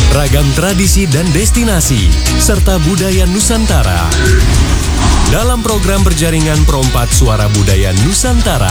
ragam tradisi dan destinasi, serta budaya Nusantara. Dalam program berjaringan Perompak Suara Budaya Nusantara.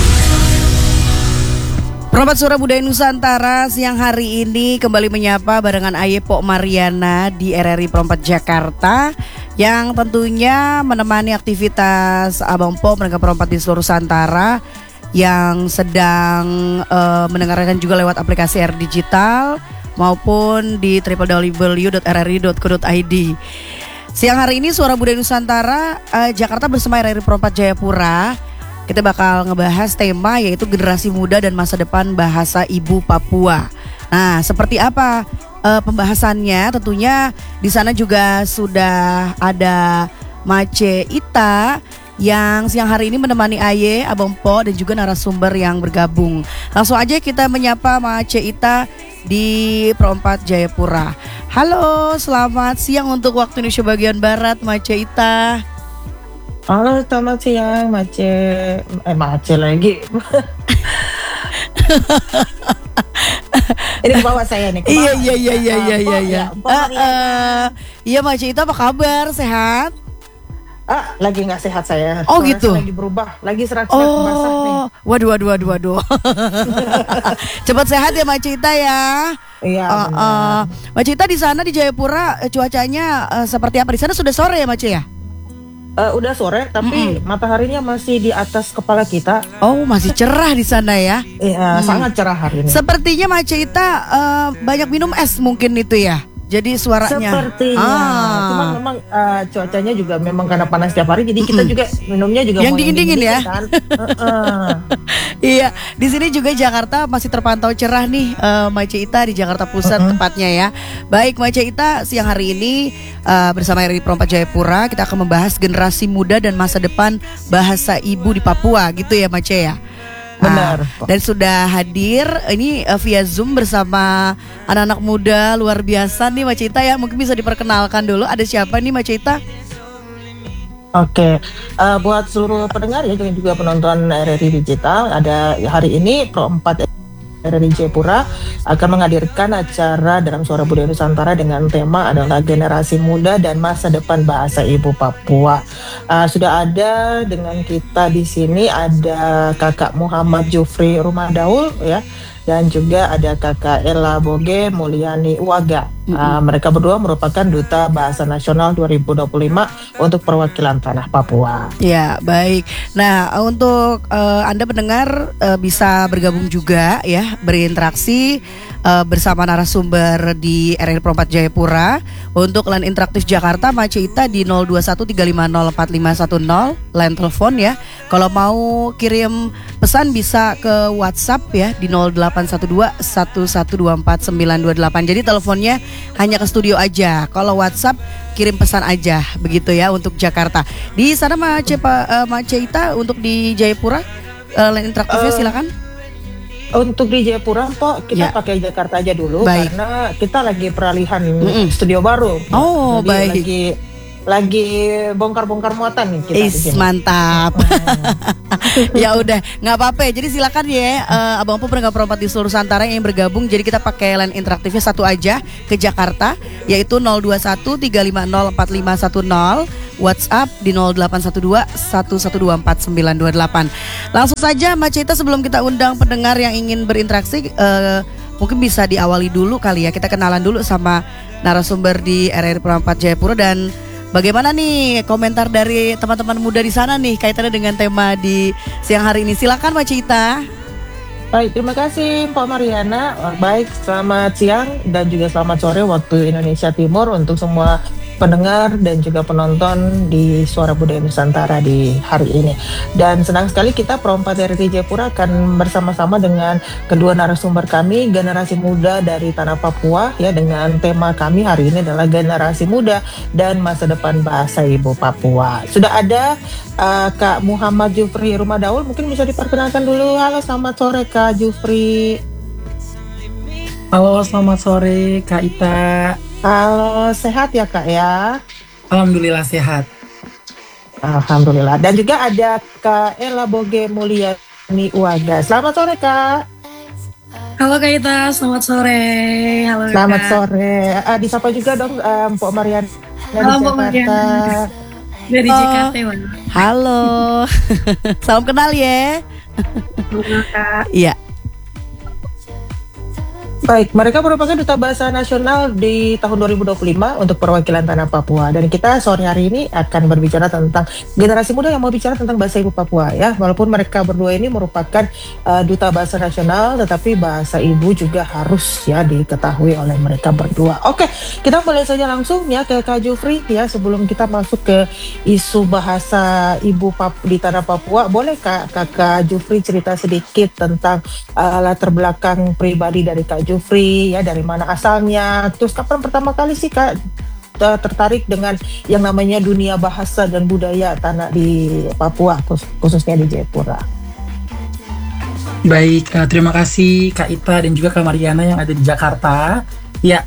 Perompak Suara Budaya Nusantara siang hari ini kembali menyapa barengan Aye Pok Mariana di RRI Perompak Jakarta, yang tentunya menemani aktivitas Abang Po mereka perompak di seluruh Nusantara yang sedang mendengarkan juga lewat aplikasi R Digital maupun di www.rri.co.id. Siang hari ini Suara Budaya Nusantara Jakarta bersama RRI Perompak Jayapura, kita bakal ngebahas tema yaitu generasi muda dan masa depan bahasa ibu Papua. Nah, seperti apa pembahasannya? Tentunya di sana juga sudah ada Mace Ita yang siang hari ini menemani Aye, Abang Po dan juga narasumber yang bergabung. Langsung aja kita menyapa Mace Ita di Perompak Jayapura. Halo, selamat siang untuk waktu Indonesia bagian Barat, Mace Ita. Halo, selamat siang, Mace lagi. Ini bawa saya nih. Iya. Iya, Mace Ita, apa kabar? Sehat? Lagi nggak sehat saya. Oh gitu. Lagi berubah, lagi serat-serat basah nih. Waduh. Cepat sehat ya Mace Ita ya. Iya. Mace Ita di sana di Jayapura cuacanya seperti apa? Di sana sudah sore ya Mace ya? Udah sore, tapi mataharinya masih di atas kepala kita. Oh, masih cerah di sana ya? Iya, sangat cerah hari ini. Sepertinya Mace Ita banyak minum es mungkin itu ya? Jadi suaranya sepertinya. Cuma memang cuacanya juga memang karena panas setiap hari, jadi kita juga minumnya juga yang dingin-dingin ya. Kan? Iya, di sini juga Jakarta masih terpantau cerah nih, Mace Ita di Jakarta Pusat tepatnya ya. Baik Mace Ita, siang hari ini bersama RRI Perompak Jayapura kita akan membahas generasi muda dan masa depan bahasa ibu di Papua gitu ya Mace ya. Benar. Dan sudah hadir ini via Zoom bersama anak-anak muda luar biasa nih Mace Ita ya. Mungkin bisa diperkenalkan dulu, ada siapa nih Mace Ita? Oke, buat seluruh pendengar ya dan juga penonton RRI Digital, ada hari ini Perompak RRI Jayapura akan menghadirkan acara dalam Suara Budaya Nusantara dengan tema adalah generasi muda dan masa depan bahasa ibu Papua. Sudah ada dengan kita di sini ada Kakak Muhammad Jufri Rumadaul ya, dan juga ada Kakak Ella Boge Mulyani Waga. Mereka berdua merupakan Duta Bahasa Nasional 2025 untuk perwakilan tanah Papua. Ya, baik. Nah, untuk Anda pendengar bisa bergabung juga ya, berinteraksi bersama narasumber di RRI Perompak Jayapura. Untuk line interaktif Jakarta Mace Ita di 0213504510 line telepon ya. Kalau mau kirim pesan bisa ke WhatsApp ya di 081211249228. Jadi teleponnya hanya ke studio aja. Kalau WhatsApp kirim pesan aja begitu ya untuk Jakarta. Di sana Mace Ita untuk di Jayapura line interaktifnya silakan. Untuk di Jayapura kita pakai Jakarta aja dulu. Baik. Karena kita lagi peralihan studio baru. Oh, jadi baik. Lagi bongkar-bongkar muatan nih kita. Mantap. Ya udah, nggak apa-apa ya. Jadi silakan ya, Abang Po pendengar perompak di seluruh Nusantara yang bergabung. Jadi kita pakai line interaktifnya satu aja ke Jakarta, yaitu 0213504510. WhatsApp di 081211249228. Langsung saja Mace Ita, sebelum kita undang pendengar yang ingin berinteraksi, mungkin bisa diawali dulu kali ya. Kita kenalan dulu sama narasumber di RRI Perompak Jayapura dan bagaimana nih komentar dari teman-teman muda di sana nih kaitannya dengan tema di siang hari ini. Silakan Mace Ita. Baik, terima kasih Pak Mariana. Baik, selamat siang dan juga selamat sore waktu Indonesia Timur untuk semua pendengar dan juga penonton di Suara Budaya Nusantara di hari ini. Dan senang sekali kita Perompak RRI Jayapura akan bersama-sama dengan kedua narasumber kami, generasi muda dari tanah Papua ya, dengan tema kami hari ini adalah generasi muda dan masa depan bahasa ibu Papua. Sudah ada Kak Muhammad Jufri Rumadaul, mungkin bisa diperkenalkan dulu. Halo, selamat sore Kak Jufri. Halo, selamat sore Kak Ita. Halo, sehat ya Kak ya? Alhamdulillah sehat. Alhamdulillah. Dan juga ada Kak Ella Boge Mulyani Waga. Selamat sore Kak. Halo Kak Ita, selamat sore. Halo Selamat Kak. sore. Disapa juga dong Mpok Mariana dari Halo Mbak Jakarta. Mariana. Dari Oh. JKT, Wan. Halo. Salam kenal ya. Halo Kak. Iya. Baik, mereka merupakan Duta Bahasa Nasional di tahun 2025 untuk perwakilan Tanah Papua. Dan kita sore hari ini akan berbicara tentang generasi muda yang mau bicara tentang bahasa ibu Papua ya. Walaupun mereka berdua ini merupakan Duta Bahasa Nasional, tetapi bahasa ibu juga harus ya diketahui oleh mereka berdua. Oke, kita mulai saja langsung ya ke Kak Jufri ya, sebelum kita masuk ke isu bahasa ibu di Tanah Papua. Boleh Kak Jufri cerita sedikit tentang latar belakang pribadi dari Kak Jufri ya, dari mana asalnya, terus kapan pertama kali sih Kak tertarik dengan yang namanya dunia bahasa dan budaya tanah di Papua, khususnya di Jayapura. Baik, terima kasih Kak Ita dan juga Kak Mariana yang ada di Jakarta. Ya,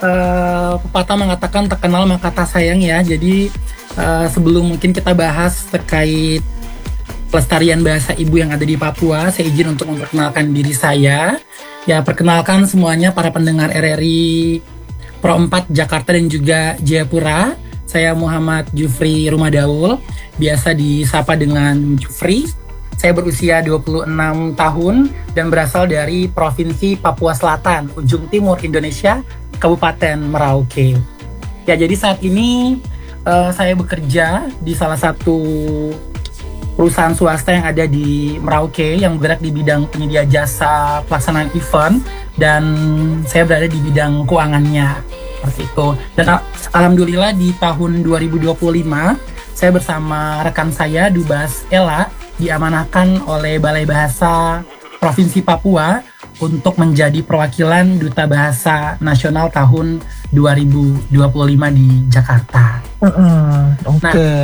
pepatah mengatakan tak kenal maka tak sayang ya. Jadi sebelum mungkin kita bahas terkait pelestarian bahasa ibu yang ada di Papua, saya izin untuk memperkenalkan diri saya. Ya, perkenalkan semuanya para pendengar RRI Pro 4 Jakarta dan juga Jayapura. Saya Muhammad Jufri Rumadaul, biasa disapa dengan Jufri. Saya berusia 26 tahun dan berasal dari Provinsi Papua Selatan, ujung timur Indonesia, Kabupaten Merauke. Ya, jadi saat ini saya bekerja di salah satu perusahaan swasta yang ada di Merauke yang bergerak di bidang penyedia jasa pelaksanaan event, dan saya berada di bidang keuangannya seperti itu. Dan alhamdulillah di tahun 2025 saya bersama rekan saya Dubas Ella diamanahkan oleh Balai Bahasa Provinsi Papua untuk menjadi perwakilan Duta Bahasa Nasional tahun 2025 di Jakarta. Oke.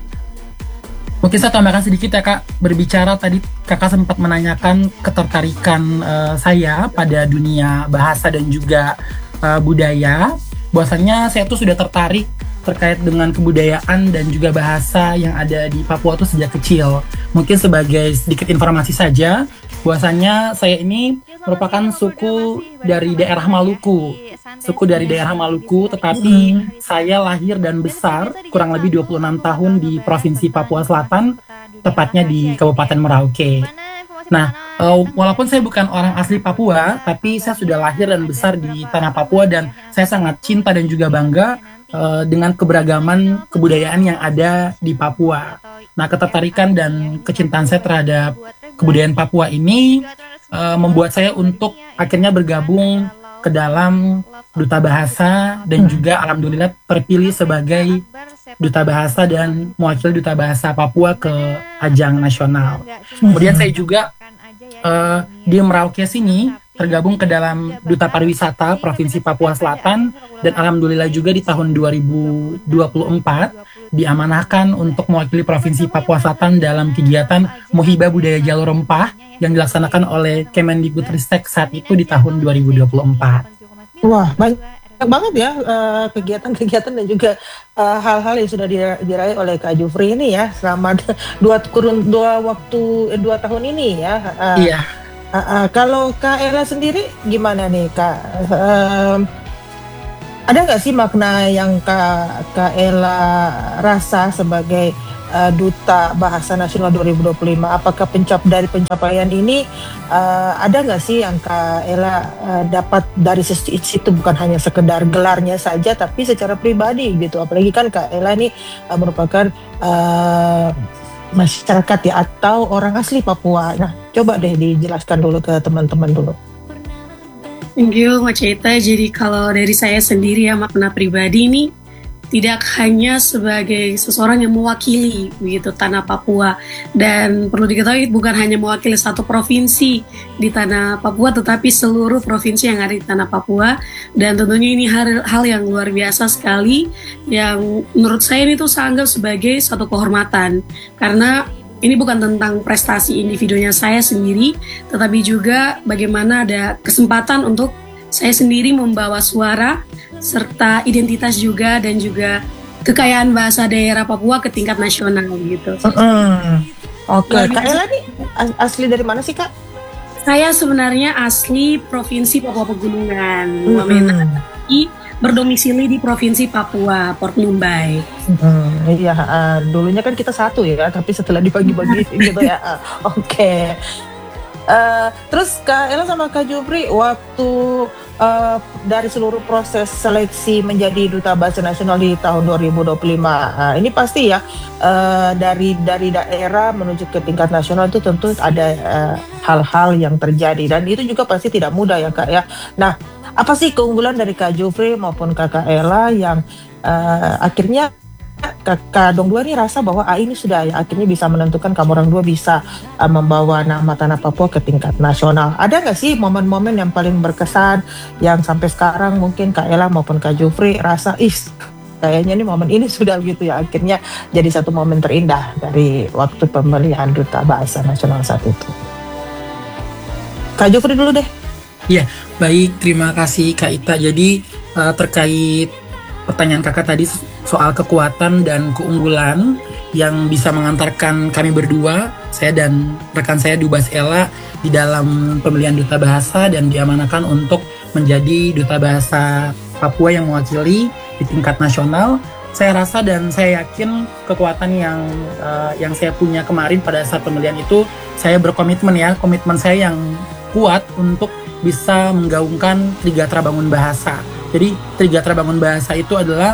Mungkin saya tambahkan sedikit ya Kak, berbicara tadi Kakak sempat menanyakan ketertarikan saya pada dunia bahasa dan juga budaya. Bahwasanya saya tuh sudah tertarik terkait dengan kebudayaan dan juga bahasa yang ada di Papua tuh sejak kecil. Mungkin sebagai sedikit informasi saja, bahwasanya saya ini merupakan suku dari daerah Maluku. Suku dari daerah Maluku, tetapi saya lahir dan besar kurang lebih 26 tahun di Provinsi Papua Selatan, tepatnya di Kabupaten Merauke. Nah, walaupun saya bukan orang asli Papua, tapi saya sudah lahir dan besar di tanah Papua, dan saya sangat cinta dan juga bangga dengan keberagaman kebudayaan yang ada di Papua. Nah, ketertarikan dan kecintaan saya terhadap kebudayaan Papua ini membuat saya untuk akhirnya bergabung ke dalam Duta Bahasa dan juga alhamdulillah terpilih sebagai Duta Bahasa dan mewakili Duta Bahasa Papua ke ajang nasional. Kemudian saya juga di Merauke sini tergabung ke dalam Duta Pariwisata Provinsi Papua Selatan, dan alhamdulillah juga di tahun 2024 diamanahkan untuk mewakili Provinsi Papua Selatan dalam kegiatan Muhibah Budaya Jalur Rempah yang dilaksanakan oleh Kemendikbudristek saat itu di tahun 2024. Wah, banyak banget ya kegiatan-kegiatan dan juga hal-hal yang sudah diraih oleh Kak Jufri ini ya selama dua tahun ini ya. Iya. Kalau Kak Ella sendiri gimana nih Kak? Ada nggak sih makna yang Kak Ella rasa sebagai Duta Bahasa Nasional 2025? Apakah dari pencapaian ini ada nggak sih yang Kak Ella dapat dari situ, bukan hanya sekedar gelarnya saja, tapi secara pribadi gitu? Apalagi kan Kak Ella ini merupakan masyarakat ya atau orang asli Papua. Nah, coba deh dijelaskan dulu ke teman-teman dulu. Thank you Mbak Cita. Jadi kalau dari saya sendiri ya, makna pribadi ini tidak hanya sebagai seseorang yang mewakili begitu tanah Papua, dan perlu diketahui bukan hanya mewakili satu provinsi di tanah Papua, tetapi seluruh provinsi yang ada di tanah Papua. Dan tentunya ini hal yang luar biasa sekali, yang menurut saya ini tuh saya anggap sebagai satu kehormatan, karena ini bukan tentang prestasi individunya saya sendiri, tetapi juga bagaimana ada kesempatan untuk saya sendiri membawa suara serta identitas juga, dan juga kekayaan bahasa daerah Papua ke tingkat nasional gitu. Oke, Kak Ella nih asli dari mana sih Kak? Saya sebenarnya asli Provinsi Papua Pegunungan, Wamena, berdomisili di Provinsi Papua, Port Numbai. Iya, dulunya kan kita satu ya, tapi setelah dibagi-bagi gitu ya. Oke. Terus Kak Ella sama Kak Jufri, waktu dari seluruh proses seleksi menjadi Duta Bahasa Nasional di tahun 2025, ini pasti ya dari daerah menuju ke tingkat nasional itu tentu ada hal-hal yang terjadi, dan itu juga pasti tidak mudah ya Kak ya. Nah, apa sih keunggulan dari Kak Jufri maupun Kak Ella yang akhirnya Kakak Dong Dua ini rasa bahwa ini sudah ya, akhirnya bisa menentukan kamu orang dua bisa membawa nama tanah Papua ke tingkat nasional. Ada nggak sih momen-momen yang paling berkesan yang sampai sekarang mungkin Kak Ella maupun Kak Jufri rasa kayaknya nih momen ini sudah gitu ya, akhirnya jadi satu momen terindah dari waktu pemilihan Duta Bahasa Nasional saat itu. Kak Jufri dulu deh. Iya, baik, terima kasih Kak Ita. Jadi terkait pertanyaan kakak tadi soal kekuatan dan keunggulan yang bisa mengantarkan kami berdua, saya dan rekan saya Dubas Ella, di dalam pemilihan Duta Bahasa dan diamanahkan untuk menjadi Duta Bahasa Papua yang mewakili di tingkat nasional. Saya rasa dan saya yakin kekuatan yang saya punya kemarin pada saat pemilihan itu, saya berkomitmen ya, komitmen saya yang kuat untuk bisa menggaungkan Trigatra Bangun Bahasa. Jadi Trigatra Bangun Bahasa itu adalah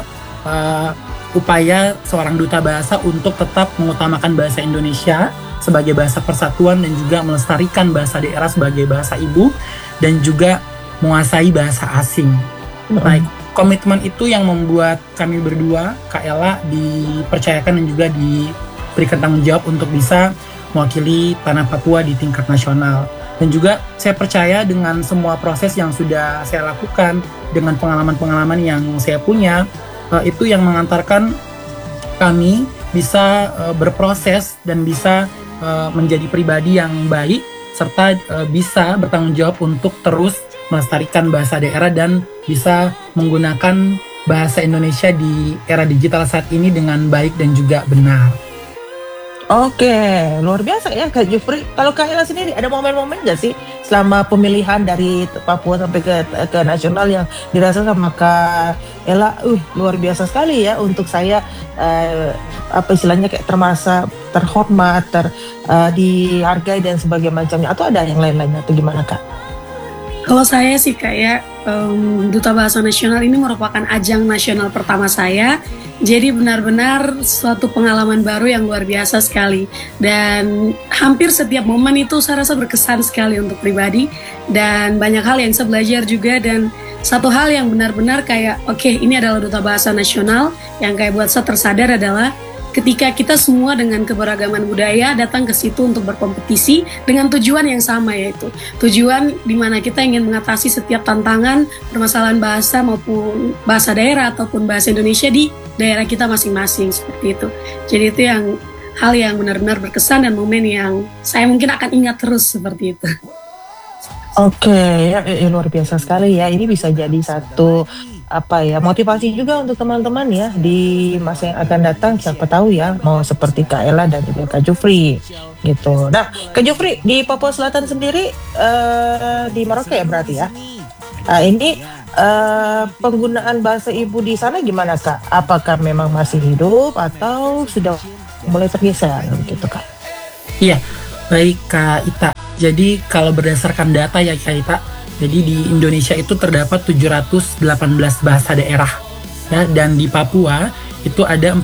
upaya seorang duta bahasa untuk tetap mengutamakan bahasa Indonesia sebagai bahasa persatuan dan juga melestarikan bahasa daerah sebagai bahasa ibu dan juga menguasai bahasa asing. Nah, komitmen itu yang membuat kami berdua, Kak Ella, dipercayakan dan juga diberikan tanggung jawab untuk bisa mewakili tanah Papua di tingkat nasional. Dan juga saya percaya dengan semua proses yang sudah saya lakukan, dengan pengalaman-pengalaman yang saya punya, itu yang mengantarkan kami bisa berproses dan bisa menjadi pribadi yang baik, serta bisa bertanggung jawab untuk terus melestarikan bahasa daerah dan bisa menggunakan bahasa Indonesia di era digital saat ini dengan baik dan juga benar. Oke, luar biasa ya Kak Jufri. Kalau Kak Ella sendiri ada momen-momen nggak sih selama pemilihan dari Papua sampai ke nasional yang dirasa sama Kak Ella, luar biasa sekali ya untuk saya, apa istilahnya kayak termasa terhormat, dihargai dan sebagainya macamnya, atau ada yang lain-lainnya atau gimana Kak? Kalau saya sih kayak Duta Bahasa Nasional ini merupakan ajang nasional pertama saya. Jadi benar-benar suatu pengalaman baru yang luar biasa sekali. Dan hampir setiap momen itu saya rasa berkesan sekali untuk pribadi. Dan banyak hal yang saya belajar juga. Dan satu hal yang benar-benar kayak, oke, ini adalah Duta Bahasa Nasional. Yang kayak buat saya tersadar adalah ketika kita semua dengan keberagaman budaya datang ke situ untuk berkompetisi dengan tujuan yang sama, yaitu tujuan di mana kita ingin mengatasi setiap tantangan permasalahan bahasa maupun bahasa daerah ataupun bahasa Indonesia di daerah kita masing-masing, seperti itu. Jadi itu hal yang benar-benar berkesan dan momen yang saya mungkin akan ingat terus seperti itu. Oke, ya, luar biasa sekali ya. Ini bisa jadi satu motivasi juga untuk teman-teman ya di masa yang akan datang, siapa tahu ya mau seperti Kak Ella dan juga Kak Jufri gitu. Nah, Kak Jufri di Papua Selatan sendiri, di Merauke ya berarti ya. Ini penggunaan bahasa ibu di sana gimana Kak? Apakah memang masih hidup atau sudah mulai tergeser gitu Kak? Iya, baik Kak Ita. Jadi kalau berdasarkan data ya Kak Ita, jadi di Indonesia itu terdapat 718 bahasa daerah ya, dan di Papua itu ada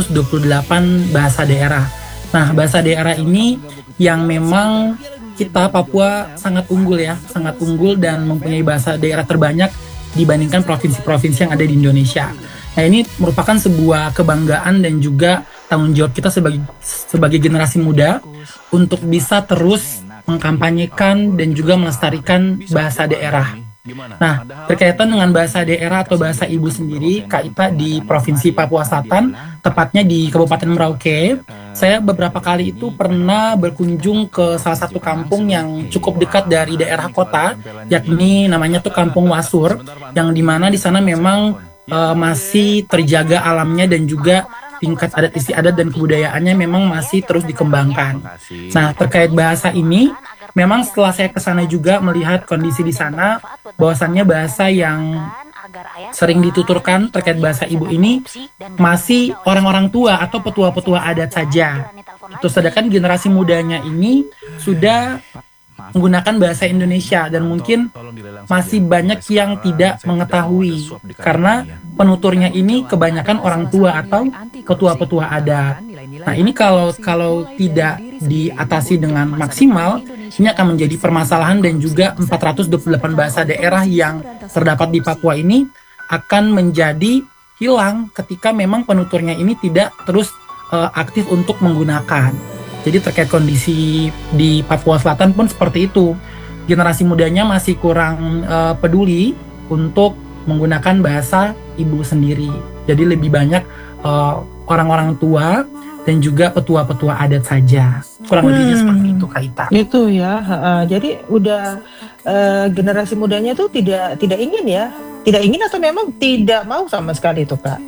428 bahasa daerah. Nah, bahasa daerah ini yang memang kita Papua sangat unggul ya, sangat unggul dan mempunyai bahasa daerah terbanyak dibandingkan provinsi-provinsi yang ada di Indonesia. Nah, ini merupakan sebuah kebanggaan dan juga tanggung jawab kita sebagai generasi muda untuk bisa terus mengkampanyekan dan juga melestarikan bahasa daerah. Nah, berkaitan dengan bahasa daerah atau bahasa ibu sendiri, Kak Ita, di Provinsi Papua Selatan, tepatnya di Kabupaten Merauke, saya beberapa kali itu pernah berkunjung ke salah satu kampung yang cukup dekat dari daerah kota, yakni namanya tuh Kampung Wasur, yang dimana di sana memang masih terjaga alamnya dan juga tingkat adat istiadat dan kebudayaannya memang masih terus dikembangkan. Nah, terkait bahasa ini, memang setelah saya ke sana juga melihat kondisi di sana, bahwasannya bahasa yang sering dituturkan terkait bahasa ibu ini masih orang-orang tua atau petua-petua adat saja. Terus sedangkan generasi mudanya ini sudah menggunakan bahasa Indonesia dan mungkin masih banyak yang tidak mengetahui karena penuturnya ini kebanyakan orang tua atau petua-petua adat. Nah, ini kalau tidak diatasi dengan maksimal, ini akan menjadi permasalahan dan juga 428 bahasa daerah yang terdapat di Papua ini akan menjadi hilang ketika memang penuturnya ini tidak terus aktif untuk menggunakan. Jadi terkait kondisi di Papua Selatan pun seperti itu. Generasi mudanya masih kurang peduli untuk menggunakan bahasa ibu sendiri. Jadi lebih banyak orang-orang tua dan juga petua-petua adat saja. Kurang lebihnya seperti itu, Kak Ita. Itu ya. Jadi udah generasi mudanya tuh tidak ingin ya. Tidak ingin atau memang tidak mau sama sekali itu, Kak?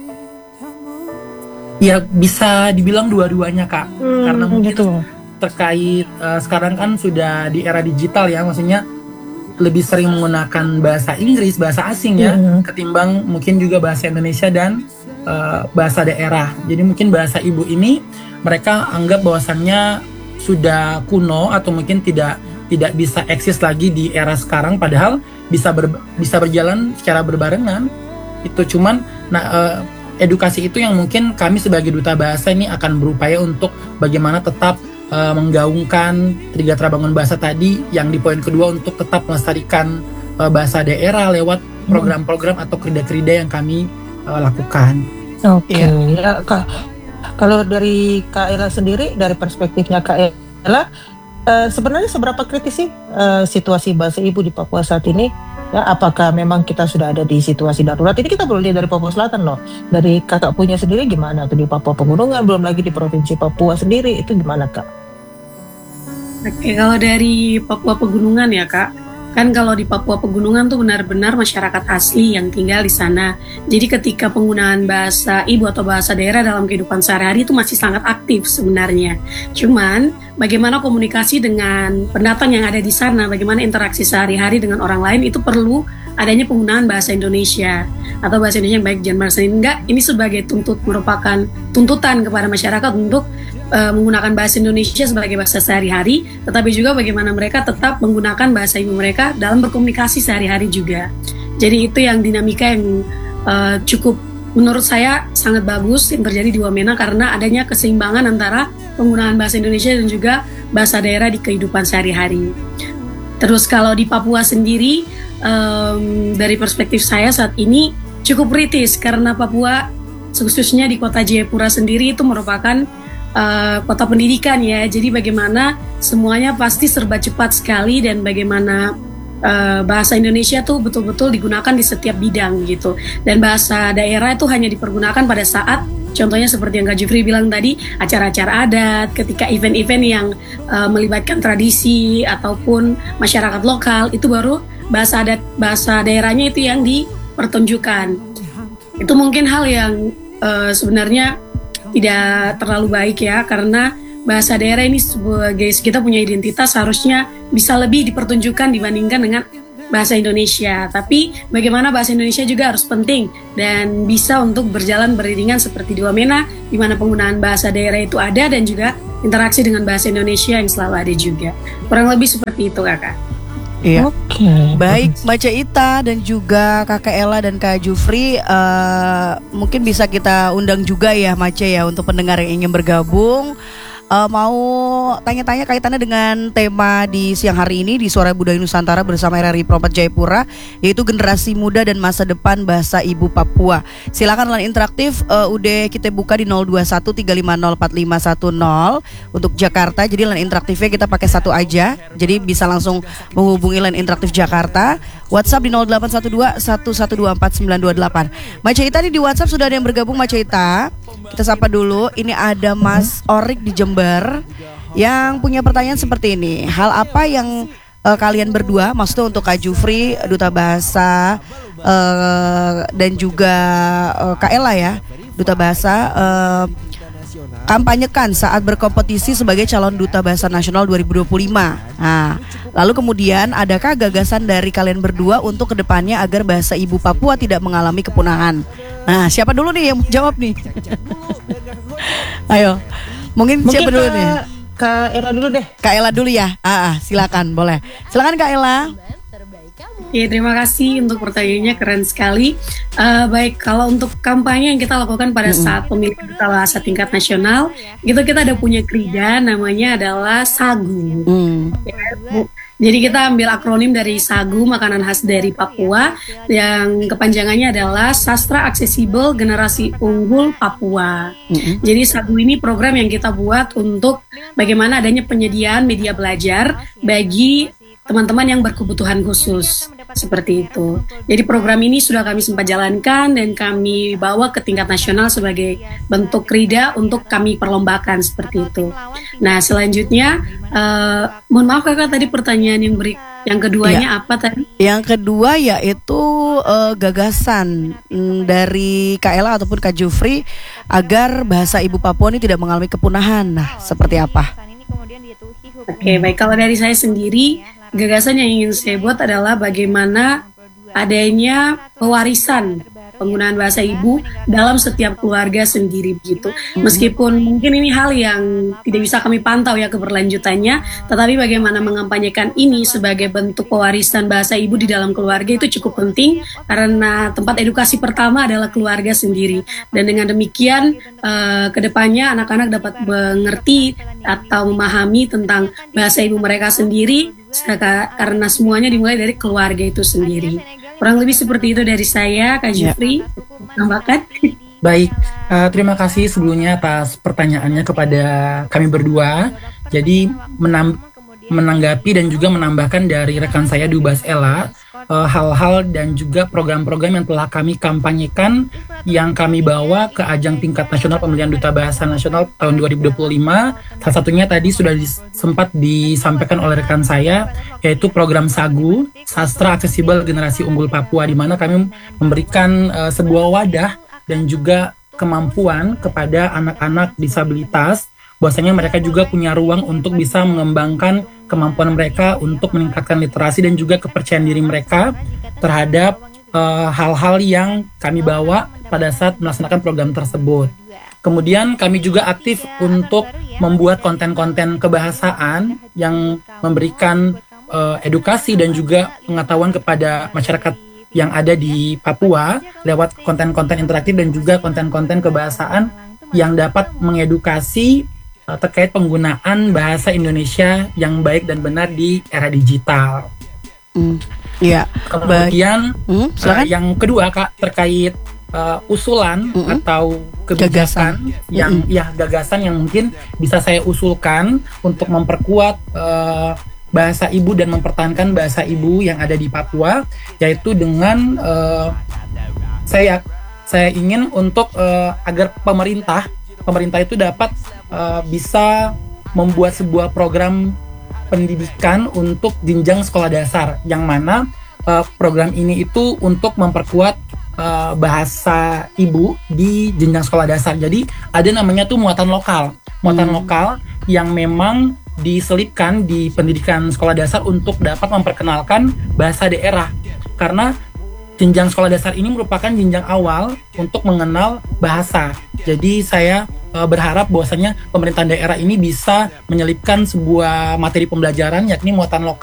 Ya bisa dibilang dua-duanya, Kak. Karena mungkin gitu. Terkait sekarang kan sudah di era digital ya, maksudnya lebih sering menggunakan bahasa Inggris, bahasa asing ya, ketimbang mungkin juga bahasa Indonesia dan bahasa daerah. Jadi mungkin bahasa ibu ini mereka anggap bahwasannya sudah kuno atau mungkin tidak bisa eksis lagi di era sekarang, padahal bisa berjalan secara berbarengan. Itu cuman edukasi itu yang mungkin kami sebagai duta bahasa ini akan berupaya untuk bagaimana tetap menggaungkan Trigatra Bangun Bahasa tadi yang di poin kedua untuk tetap melestarikan bahasa daerah lewat program-program atau krida-krida yang kami lakukan. Oke. Ya, kalau dari Kak Ella sendiri, dari perspektifnya Kak Ella, sebenarnya seberapa kritis sih situasi bahasa ibu di Papua saat ini? Ya, apakah memang kita sudah ada di situasi darurat? Ini kita belum lihat dari Papua Selatan loh. Dari kakak punya sendiri gimana tuh di Papua Pegunungan, belum lagi di Provinsi Papua sendiri, itu gimana, Kak? Oke, kalau dari Papua Pegunungan ya, Kak, kan kalau di Papua Pegunungan tuh benar-benar masyarakat asli yang tinggal di sana. Jadi ketika penggunaan bahasa ibu atau bahasa daerah dalam kehidupan sehari-hari itu masih sangat aktif sebenarnya. Cuman bagaimana komunikasi dengan pendatang yang ada di sana, bagaimana interaksi sehari-hari dengan orang lain, itu perlu adanya penggunaan bahasa Indonesia atau bahasa Indonesia yang baik, jangan bahasa enggak. Ini sebagai merupakan tuntutan kepada masyarakat untuk menggunakan bahasa Indonesia sebagai bahasa sehari-hari, tetapi juga bagaimana mereka tetap menggunakan bahasa ibu mereka dalam berkomunikasi sehari-hari juga. Jadi itu yang dinamika yang cukup menurut saya sangat bagus yang terjadi di Wamena, karena adanya keseimbangan antara penggunaan bahasa Indonesia dan juga bahasa daerah di kehidupan sehari-hari. Terus kalau di Papua sendiri, dari perspektif saya saat ini cukup kritis karena Papua khususnya di kota Jayapura sendiri itu merupakan kota pendidikan ya. Jadi bagaimana semuanya pasti serba cepat sekali dan bagaimana bahasa Indonesia tuh betul-betul digunakan di setiap bidang gitu. Dan bahasa daerah itu hanya dipergunakan pada saat contohnya seperti yang Kak Jufri bilang tadi, acara-acara adat, ketika event-event yang melibatkan tradisi ataupun masyarakat lokal, itu baru bahasa daerahnya itu yang dipertunjukkan. Itu mungkin hal yang sebenarnya tidak terlalu baik ya, karena bahasa daerah ini sebagai kita punya identitas harusnya bisa lebih dipertunjukkan dibandingkan dengan bahasa Indonesia. Tapi bagaimana bahasa Indonesia juga harus penting dan bisa untuk berjalan beriringan seperti di Wamena, di mana penggunaan bahasa daerah itu ada dan juga interaksi dengan bahasa Indonesia yang selalu ada juga. Kurang lebih seperti itu, Kakak. Iya. Baik, Mbak Ita dan juga Kakak Ella dan Kak Jufri, mungkin bisa kita undang juga ya Mace ya untuk pendengar yang ingin bergabung. Mau tanya-tanya kaitannya dengan tema di siang hari ini di Suara Budaya Nusantara bersama RRI Pro 4 Jayapura, yaitu generasi muda dan masa depan bahasa ibu Papua. Silakan line interaktif udah kita buka di 0213504510 untuk Jakarta. Jadi line interaktifnya kita pakai satu aja, jadi bisa langsung menghubungi line interaktif Jakarta. WhatsApp di 081211249228. Mbak Ita nih di WhatsApp sudah ada yang bergabung. Mbak Ita, kita sapa dulu. Ini ada Mas Orik di Jember yang punya pertanyaan seperti ini. Hal apa yang kalian berdua, maksudnya untuk Kak Jufri, Duta Bahasa, dan juga Kak Ella ya, Duta Bahasa, kampanyekan saat berkompetisi sebagai calon duta bahasa nasional 2025. Nah, lalu kemudian adakah gagasan dari kalian berdua untuk kedepannya agar bahasa ibu Papua tidak mengalami kepunahan? Nah, siapa dulu nih yang mau jawab nih? Ayo, mungkin siapa dulu nih? Kak Ella dulu deh. Kak Ella dulu ya. Silakan, boleh. Silakan Kak Ella. Ya, terima kasih untuk pertanyaannya, keren sekali. Baik, kalau untuk kampanye yang kita lakukan pada saat pemilihan duta bahasa tingkat nasional, itu kita ada punya krida, namanya adalah SAGU. Ya, Bu. Jadi kita ambil akronim dari SAGU, makanan khas dari Papua, yang kepanjangannya adalah Sastra Aksesibel Generasi Unggul Papua. Jadi SAGU ini program yang kita buat untuk bagaimana adanya penyediaan media belajar bagi teman-teman yang berkebutuhan khusus, seperti itu. Jadi program ini sudah kami sempat jalankan dan kami bawa ke tingkat nasional sebagai bentuk krida untuk kami perlombakan, seperti itu. Nah, selanjutnya, mohon maaf Kakak, tadi pertanyaan yang keduanya apa tadi? Yang kedua yaitu gagasan dari Kak Ella ataupun Kak Jufri agar bahasa ibu Papua ini tidak mengalami kepunahan. Nah, seperti apa? Oke, baik. Kalau dari saya sendiri, gagasan yang ingin saya buat adalah bagaimana adanya pewarisan penggunaan bahasa ibu dalam setiap keluarga sendiri begitu. Meskipun mungkin ini hal yang tidak bisa kami pantau ya keberlanjutannya, tetapi bagaimana mengampanyekan ini sebagai bentuk pewarisan bahasa ibu di dalam keluarga itu cukup penting, karena tempat edukasi pertama adalah keluarga sendiri. Dan dengan demikian kedepannya anak-anak dapat mengerti atau memahami tentang bahasa ibu mereka sendiri, karena semuanya dimulai dari keluarga itu sendiri. Kurang lebih seperti itu dari saya, Kak Jufri. Tambahkan. Baik, terima kasih sebelumnya atas pertanyaannya kepada kami berdua. Jadi menanggapi dan juga menambahkan dari rekan saya Dubas Ella, hal-hal dan juga program-program yang telah kami kampanyekan yang kami bawa ke ajang tingkat nasional pemilihan duta bahasa nasional tahun 2025. Salah satunya tadi sudah sempat disampaikan oleh rekan saya, yaitu program SAGU, Sastra Aksesibel Generasi Unggul Papua, di mana kami memberikan sebuah wadah dan juga kemampuan kepada anak-anak disabilitas, bahwasanya mereka juga punya ruang untuk bisa mengembangkan kemampuan mereka untuk meningkatkan literasi dan juga kepercayaan diri mereka terhadap hal-hal yang kami bawa pada saat melaksanakan program tersebut. Kemudian kami juga aktif untuk membuat konten-konten kebahasaan yang memberikan edukasi dan juga pengetahuan kepada masyarakat yang ada di Papua lewat konten-konten interaktif dan juga konten-konten kebahasaan yang dapat mengedukasi terkait penggunaan bahasa Indonesia yang baik dan benar di era digital. Ya. Kemudian yang kedua Kak, terkait usulan atau kebijakan gagasan yang mungkin bisa saya usulkan untuk memperkuat bahasa ibu dan mempertahankan bahasa ibu yang ada di Papua, yaitu dengan saya ingin untuk agar pemerintah itu dapat bisa membuat sebuah program pendidikan untuk jenjang sekolah dasar, yang mana program ini itu untuk memperkuat bahasa ibu di jenjang sekolah dasar. Jadi ada namanya tuh muatan lokal yang memang diselipkan di pendidikan sekolah dasar untuk dapat memperkenalkan bahasa daerah, karena jenjang sekolah dasar ini merupakan jenjang awal untuk mengenal bahasa. Jadi saya berharap bahwasanya pemerintahan daerah ini bisa menyelipkan sebuah materi pembelajaran yakni muatan lokal